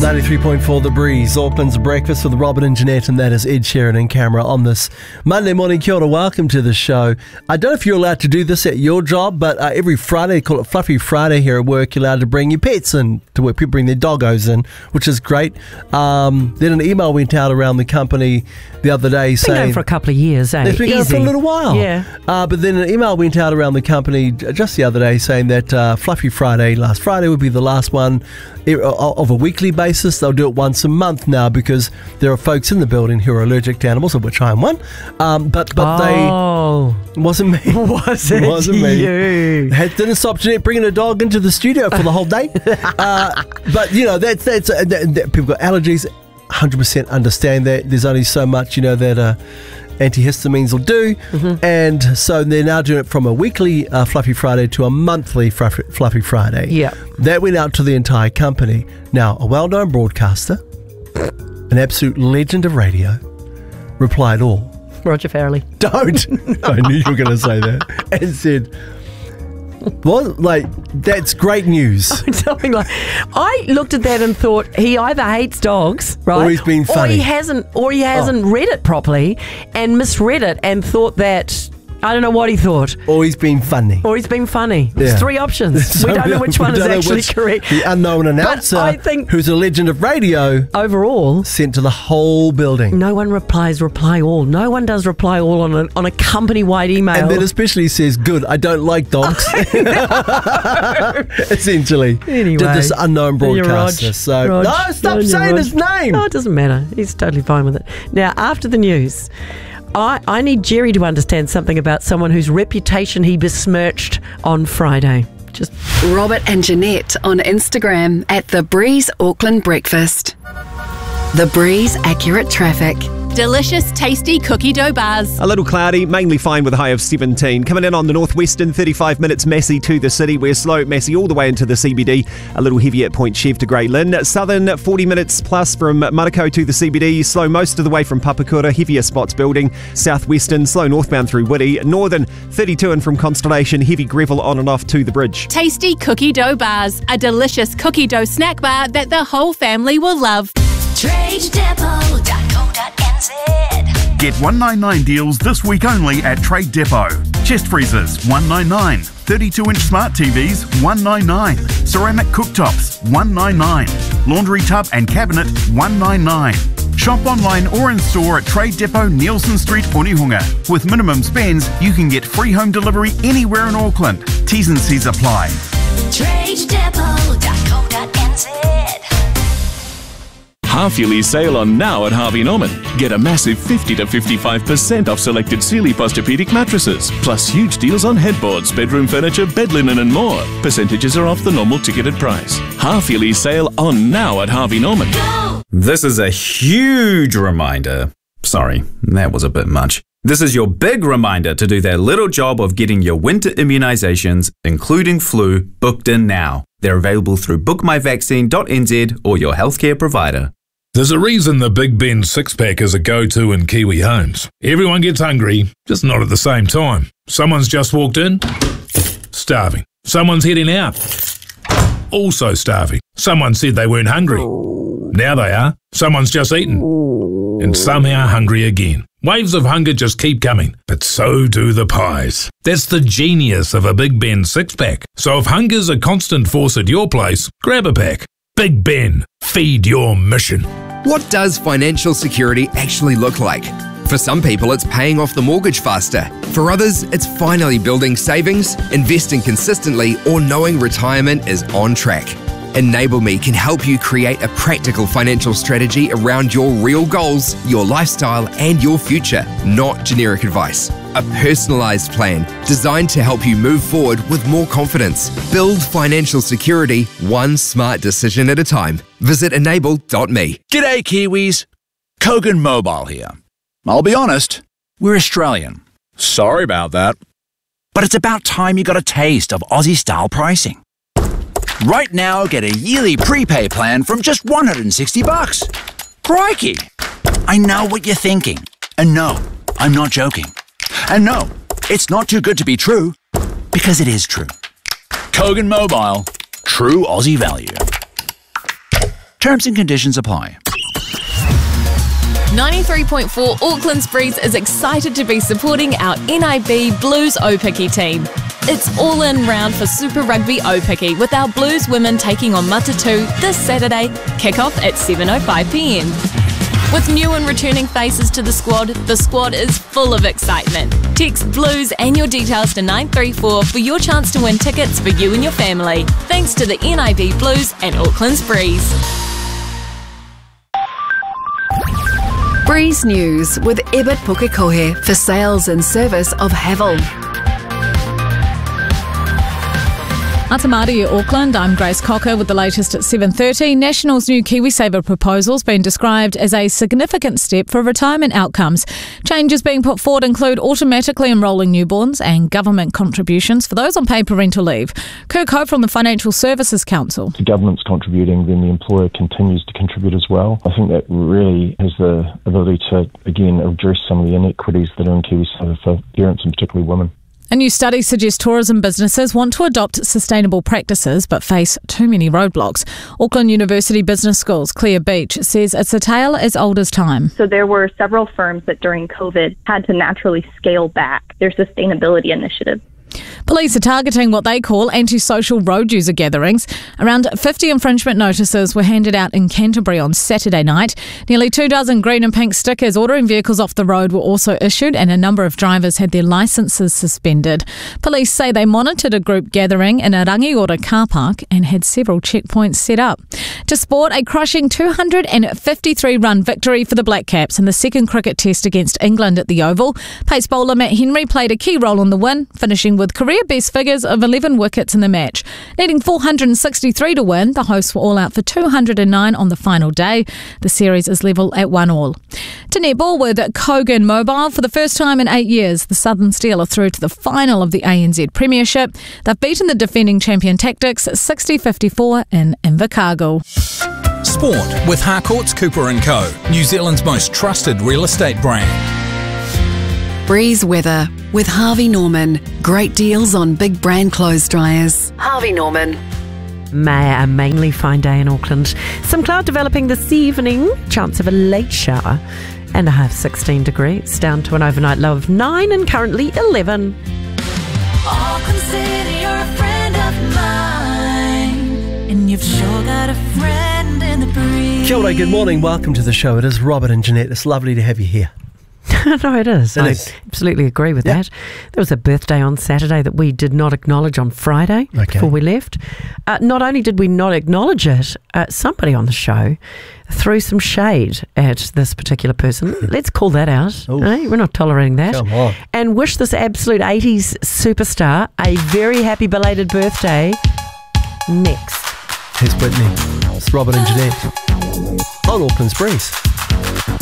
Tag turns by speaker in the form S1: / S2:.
S1: 93.4 The Breeze, Auckland's breakfast with Robin and Jeanette, and that is Ed Sheeran and Camera on this Monday morning. Kia ora, welcome to the show. I don't know if you're allowed to do this at your job, but every Friday, call it Fluffy Friday here at work, you're allowed to bring your pets in to work. People bring their doggos in, which is great. Then an email went out around the company the other day saying... It's been
S2: going for a couple of years, eh?
S1: It's been going for a little while.
S2: Yeah.
S1: But then an email went out around the company just the other day saying that Fluffy Friday, last Friday, would be the last one of a weekly basis. They'll do it once a month now because there are folks in the building who are allergic to animals, of which I am one. But they... Wasn't me. Wasn't me.
S2: You.
S1: Didn't stop Jeanette bringing a dog into the studio for the whole day. But, you know, that's people got allergies. 100% understand that. There's only so much, that antihistamines will do. Mm-hmm. And so they're now doing it from a weekly Fluffy Friday to a monthly Fluffy Friday.
S2: Yeah.
S1: That went out to the entire company. Now, a well-known broadcaster, an absolute legend of radio, replied all.
S2: Roger Farrelly.
S1: Don't. I knew you were going to say that. And said... Well, that's great news.
S2: Something like, I looked at that and thought he either hates dogs, right?
S1: Or he's been funny.
S2: Or he hasn't read it properly and misread it and thought that, I don't know what he thought.
S1: Or he's been funny.
S2: Yeah. There's three options. We don't know which one is actually correct.
S1: The unknown announcer,
S2: I think
S1: who's a legend of radio,
S2: overall,
S1: sent to the whole building.
S2: No one replies reply all. No one does reply all on a company-wide email.
S1: And then especially says, good, I don't like dogs. Essentially.
S2: Anyway.
S1: Did this unknown broadcaster.
S2: Rog,
S1: no, stop saying his name.
S2: No, it doesn't matter. He's totally fine with it. Now, after the news... I need Jerry to understand something about someone whose reputation he besmirched on Friday. Just
S3: Robert and Jeanette on Instagram at The Breeze Auckland Breakfast. The Breeze Accurate Traffic.
S4: Delicious, tasty cookie dough bars.
S5: A little cloudy, mainly fine with a high of 17. Coming in on the northwestern, 35 minutes Massey to the city. We're slow at Massey all the way into the CBD. A little heavy at Point Chev to Grey Lynn. Southern, 40 minutes plus from Manukau to the CBD. Slow most of the way from Papakura. Heavier spots building. Southwestern, slow northbound through Woody. Northern, 32 in from Constellation. Heavy gravel on and off to the bridge.
S4: Tasty cookie dough bars. A delicious cookie dough snack bar that the whole family will love. TradeDepot.co.nz.
S6: Get 199 deals this week only at Trade Depot. Chest freezers, 199. 32-inch smart TVs, 199. Ceramic cooktops, 199. Laundry tub and cabinet, 199. Shop online or in store at Trade Depot, Nielsen Street, Onehunga. With minimum spends, you can get free home delivery anywhere in Auckland. T's and C's apply.
S4: TradeDepot.co.nz.
S7: Half-yearly sale on now at Harvey Norman. Get a massive 50 to 55% off selected Sealy Posturepedic mattresses, plus huge deals on headboards, bedroom furniture, bed linen and more. Percentages are off the normal ticketed price. Half-yearly sale on now at Harvey Norman.
S8: This is a huge reminder. Sorry, that was a bit much. This is your big reminder to do that little job of getting your winter immunisations, including flu, booked in now. They're available through bookmyvaccine.nz or your healthcare provider.
S9: There's a reason the Big Ben six-pack is a go-to in Kiwi homes. Everyone gets hungry, just not at the same time. Someone's just walked in, starving. Someone's heading out, also starving. Someone said they weren't hungry. Now they are. Someone's just eaten, and somehow hungry again. Waves of hunger just keep coming, but so do the pies. That's the genius of a Big Ben six-pack. So if hunger's a constant force at your place, grab a pack. Big Ben, feed your mission.
S10: What does financial security actually look like? For some people, it's paying off the mortgage faster. For others, it's finally building savings, investing consistently, or knowing retirement is on track. Enable Me can help you create a practical financial strategy around your real goals, your lifestyle, and your future, not generic advice. A personalised plan designed to help you move forward with more confidence. Build financial security one smart decision at a time. Visit enable.me.
S11: G'day Kiwis, Kogan Mobile here. I'll be honest, we're Australian. Sorry about that. But it's about time you got a taste of Aussie-style pricing. Right now, get a yearly prepay plan from just $160. Crikey! I know what you're thinking. And no, I'm not joking. And no, it's not too good to be true, because it is true. Kogan Mobile, true Aussie value. Terms and conditions apply.
S4: 93.4 Auckland's Breeze is excited to be supporting our NIB Blues Opiki team. It's all in round for Super Rugby Opiki with our Blues women taking on Matatu this Saturday, kick-off at 7:05pm. With new and returning faces to the squad is full of excitement. Text Blues and your details to 934 for your chance to win tickets for you and your family. Thanks to the NIB Blues and Auckland's Breeze.
S3: Breeze News with Ebert Pukekohe for sales and service of Havel.
S12: Atamari Auckland, I'm Grace Cocker with the latest at 7:30. National's new KiwiSaver proposal's been described as a significant step for retirement outcomes. Changes being put forward include automatically enrolling newborns and government contributions for those on paid parental leave. Kirk Ho from the Financial Services Council.
S13: If the government's contributing, then the employer continues to contribute as well. I think that really has the ability to, again, address some of the inequities that are in KiwiSaver for parents and particularly women.
S12: A new study suggests tourism businesses want to adopt sustainable practices but face too many roadblocks. Auckland University Business School's Claire Beach says it's a tale as old as time.
S14: So there were several firms that during COVID had to naturally scale back their sustainability initiatives.
S12: Police are targeting what they call antisocial road user gatherings. Around 50 infringement notices were handed out in Canterbury on Saturday night. Nearly 24 green and pink stickers ordering vehicles off the road were also issued, and a number of drivers had their licences suspended. Police say they monitored a group gathering in a Rangiora car park and had several checkpoints set up. To sport, a crushing 253-run victory for the Black Caps in the second cricket test against England at the Oval. Pace bowler Matt Henry played a key role in the win, finishing with career best figures of 11 wickets in the match. Needing 463 to win, the hosts were all out for 209 on the final day. The series is level at 1-1. To netball with Kogan Mobile, for the first time in 8 years, the Southern Steel are through to the final of the ANZ Premiership. They've beaten the defending champion Tactics 60-54 in Invercargill.
S15: Sport with Harcourts Cooper & Co, New Zealand's most trusted real estate brand.
S3: Breeze weather with Harvey Norman. Great deals on big brand clothes dryers. Harvey Norman.
S2: A mainly fine day in Auckland. Some cloud developing this evening. Chance of a late shower. And a high of 16 degrees. Down to an overnight low of 9 and currently 11.
S16: Auckland City, you're a friend of mine. And you've sure got a friend in the breeze.
S1: Kia ora, good morning. Welcome to the show. It is Robert and Jeanette. It's lovely to have you here.
S2: No, it is. I absolutely agree with that. There was a birthday on Saturday that we did not acknowledge on Friday before we left. Not only did we not acknowledge it, somebody on the show threw some shade at this particular person. Let's call that out. We're not tolerating that.
S1: Come on.
S2: And wish this absolute 80s superstar a very happy belated birthday next.
S1: Here's Brittany. It's Robert and Jeanette on Auckland's Breeze.